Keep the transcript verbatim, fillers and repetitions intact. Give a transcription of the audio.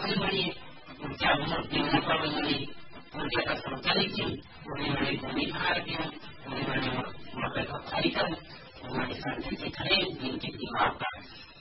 bagaimana usia umur tinggal bagaimana usia tertentu bagaimana pemilihan bagaimana mereka kaitan bagaimana sanksi kalian di apa